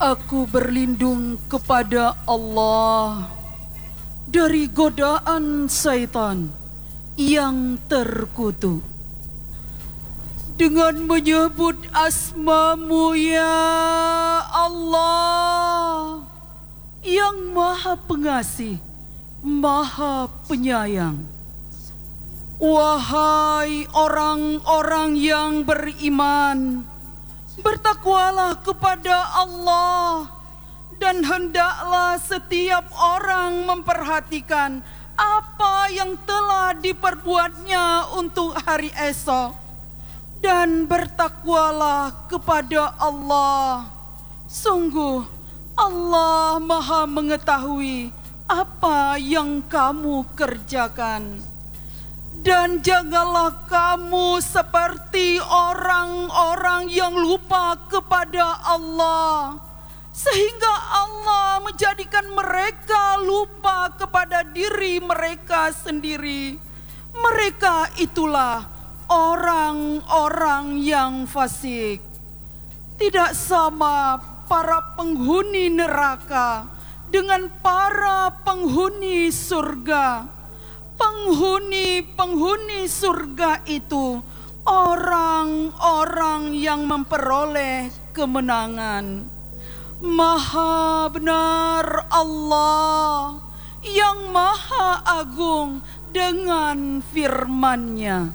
Aku berlindung kepada Allah dari godaan syaitan yang terkutuk. Dengan menyebut asma-Mu ya Allah, yang Maha Pengasih, Maha Penyayang. Wahai orang-orang yang beriman, bertakwalah kepada Allah, dan hendaklah setiap orang memperhatikan apa yang telah diperbuatnya untuk hari esok. Dan bertakwalah kepada Allah. Sungguh Allah Maha mengetahui apa yang kamu kerjakan. Dan janganlah kamu seperti orang-orang yang lupa kepada Allah, sehingga Allah menjadikan mereka lupa kepada diri mereka sendiri. Mereka itulah orang-orang yang fasik. Tidak sama para penghuni neraka dengan para penghuni surga. Penghuni surga itu orang-orang yang memperoleh kemenangan. Maha benar Allah yang maha agung dengan firman-Nya.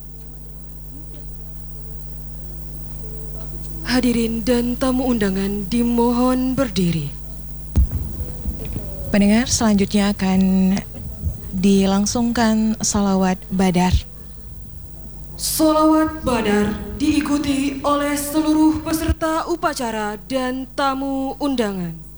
Hadirin dan tamu undangan dimohon berdiri. Pendengar, selanjutnya akan dilangsungkan salawat badar. Salawat badar diikuti oleh seluruh peserta upacara dan tamu undangan.